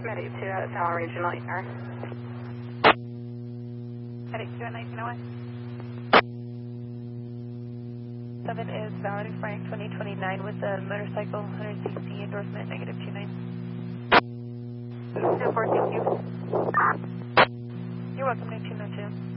Medic 2 out of Tower Regional ER. Medic 2 at 1901. 7 is Valerie Frank 2029 with a motorcycle 100cc endorsement -29. 2-4, thank you. You're welcome, 1902.